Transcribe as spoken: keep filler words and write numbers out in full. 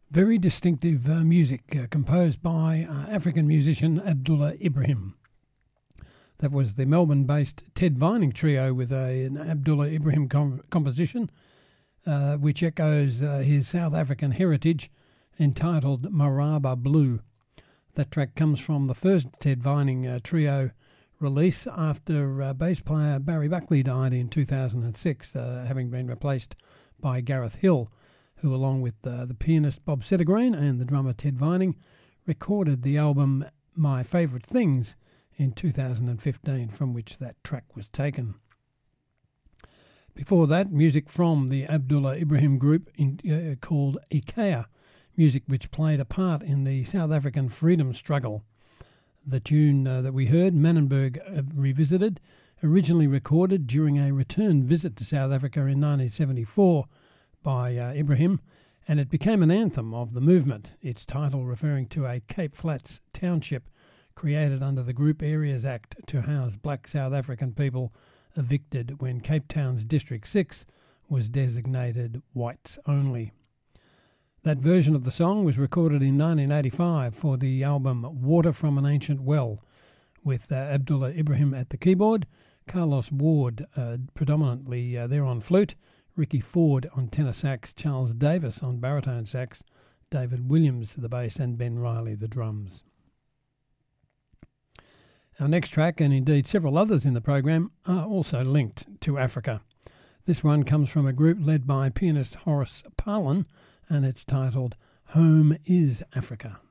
Very distinctive uh, music uh, composed by uh, African musician Abdullah Ibrahim. That was the Melbourne-based Ted Vining Trio with a, an Abdullah Ibrahim com- composition, uh, which echoes uh, his South African heritage, entitled Maraba Blue. That track comes from the first Ted Vining uh, Trio release after uh, bass player Barry Buckley died in two thousand six, uh, having been replaced by Gareth Hill, who, along with uh, the pianist Bob Settergreen and the drummer Ted Vining, recorded the album My Favourite Things in two thousand fifteen, from which that track was taken. Before that, music from the Abdullah Ibrahim group in, uh, called Ikea, music which played a part in the South African freedom struggle. The tune uh, that we heard, Manenberg uh, Revisited, originally recorded during a return visit to South Africa in nineteen seventy-four by uh, Ibrahim, and it became an anthem of the movement, its title referring to a Cape Flats township created under the Group Areas Act to house black South African people evicted when Cape Town's District six was designated whites only. That version of the song was recorded in nineteen eighty-five for the album Water from an Ancient Well, with uh, Abdullah Ibrahim at the keyboard, Carlos Ward uh, predominantly uh, there on flute, Ricky Ford on tenor sax, Charles Davis on baritone sax, David Williams the bass, and Ben Riley the drums. Our next track, and indeed several others in the program, are also linked to Africa. This one comes from a group led by pianist Horace Parlan, and it's titled Home is Africa.